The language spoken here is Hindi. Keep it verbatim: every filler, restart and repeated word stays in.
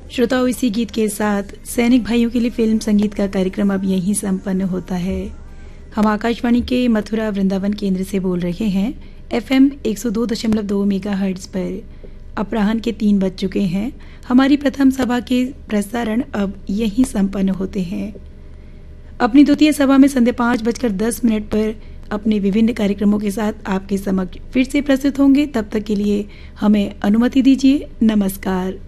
श्रोताओं, इसी गीत के साथ सैनिक भाइयों के लिए फिल्म संगीत का कार्यक्रम अब यहीं संपन्न होता है। हम आकाशवाणी के मथुरा वृंदावन केंद्र से बोल रहे हैं एफएम एक सौ दो दशमलव दो मेगाहर्ट्ज पर। अपराह्न के तीन बज चुके हैं। हमारी प्रथम सभा के प्रसारण अब यहीं संपन्न होते हैं। अपनी द्वितीय सभा में संध्या पाँच बजकर दस मिनट पर अपने विभिन्न कार्यक्रमों के साथ आपके समक्ष फिर से प्रस्तुत होंगे। तब तक के लिए हमें अनुमति दीजिए। नमस्कार।